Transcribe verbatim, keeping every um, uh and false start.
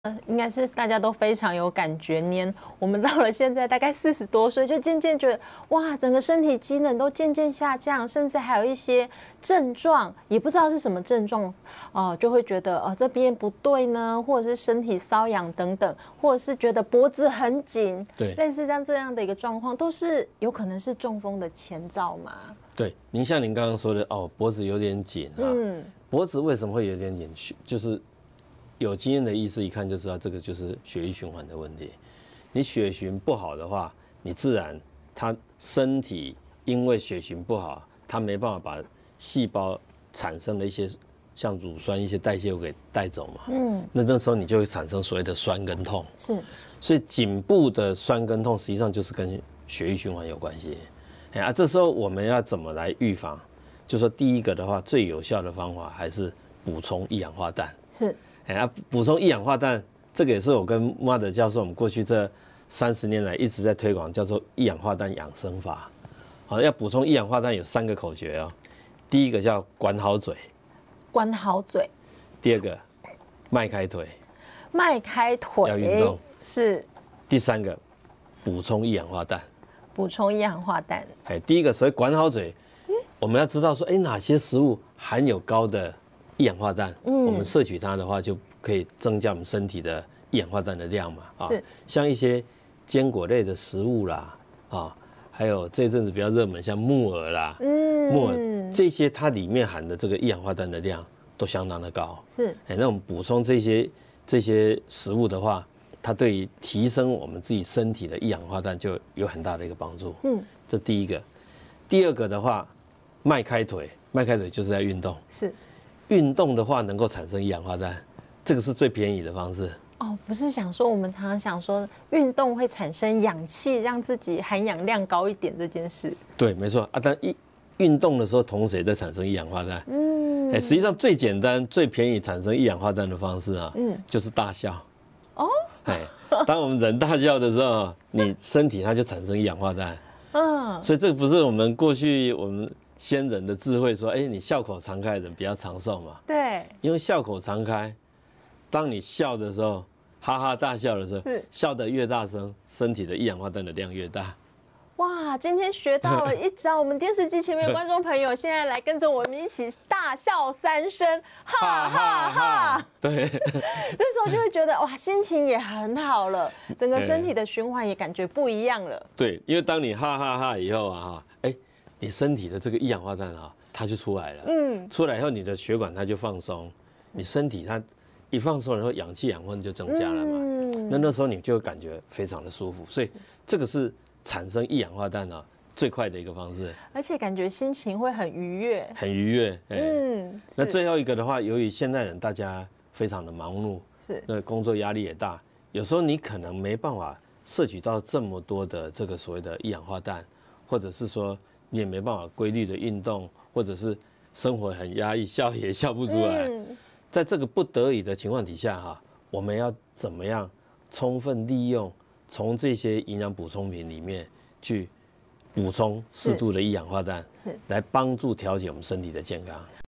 呃，应该是大家都非常有感觉。年我们到了现在大概四十多岁，就渐渐觉得哇，整个身体机能都渐渐下降，甚至还有一些症状，也不知道是什么症状，哦、呃，就会觉得呃这边不对呢，或者是身体瘙痒等等，或者是觉得脖子很紧， 对， 类似像这样的一个状况，都是有可能是中风的前兆嘛。 对，您像您刚刚说的哦，脖子有点紧啊，嗯，脖子为什么会有点紧？就是有经验的医师一看就知道，这个就是血液循环的问题。你血循不好的话，你自然它身体因为血循不好，它没办法把细胞产生的一些像乳酸、一些代谢物给带走嘛。嗯，那那时候你就会产生所谓的酸跟痛。 是， 所以颈部的酸跟痛实际上就是跟血液循环有关系。哎啊，这时候我们要怎么来预防？就说第一个的话，最有效的方法还是补充一氧化氮。 是。 哎啊，补充一氧化氮，这个也是我跟穆哈德教授，我们过去这三十年来一直在推广，叫做一氧化氮养生法。好，要补充一氧化氮有三个口诀哦。第一个叫管好嘴， 管好嘴。 第二个迈开腿， 迈开腿要运动。 是。 第三个补充一氧化氮， 补充一氧化氮。 哎，第一个所谓管好嘴，嗯、我们要知道说，哎，哪些食物含有高的一氧化氮，嗯，我们摄取它的话，就可以增加我们身体的一氧化氮的量嘛。啊， 是， 像一些坚果类的食物啦，啊，还有这阵子比较热门，像木耳啦，嗯，木耳这些它里面含的这个一氧化氮的量都相当的高。 是， 哎，那我们补充这些这些食物的话，它对于提升我们自己身体的一氧化氮就有很大的一个帮助。嗯，这第一个。第二个的话，迈开腿，迈开腿就是在运动。 是。 运动的话能够产生一氧化氮，这个是最便宜的方式。 哦，不是想说我们常常想说运动会产生氧气，让自己含氧量高一点这件事。 对，没错啊。但一运动的时候，同时也在产生一氧化氮。嗯，哎，实际上最简单、最便宜产生一氧化氮的方式啊，嗯，就是大笑。哦，哎，当我们人大笑的时候，你身体它就产生一氧化氮。嗯，所以这不是我们过去我们先人的智慧说，哎，你笑口常开的人比较长寿嘛？ 对， 因为笑口常开，当你笑的时候，哈哈大笑的时候， 是笑得越大声，身体的一氧化氮的量越大。 哇，今天学到了一招，我们电视机前面的观众朋友，现在来跟着我们一起大笑三声，哈哈哈！ 对， 这时候就会觉得哇，心情也很好了，整个身体的循环也感觉不一样了。 对，因为当你哈哈哈以后啊，哈，哎，你身体的这个一氧化氮啊，它就出来了。嗯，出来以后，你的血管它就放松，你身体它一放松，然后氧气养分就增加了嘛。嗯，那那时候你就感觉非常的舒服，所以这个是产生一氧化氮啊最快的一个方式， 而且感觉心情会很愉悦， 很愉悦。嗯，那最后一个的话，由于现代人大家非常的忙碌， 是， 那工作压力也大，有时候你可能没办法摄取到这么多的这个所谓的一氧化氮，或者是说你也没办法规律的运动，或者是生活很压抑，笑也笑不出来。嗯，在这个不得已的情况底下哈，我们要怎么样充分利用从这些营养补充品里面去补充适度的一氧化氮，是来帮助调节我们身体的健康。